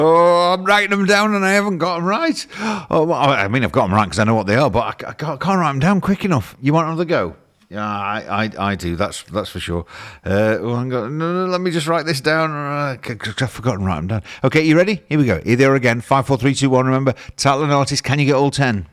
Oh, I'm writing them down and I haven't got them right. Oh, well, I mean, I've got them right because I know what they are, but I can't write them down quick enough. You want another go? Yeah, I do. That's for sure. No, let me just write this down. I've forgotten to write them down. Okay, you ready? Here we go. Here they are again. 5, 4, 3, 2, 1. Remember, title and artist. Can you get all 10?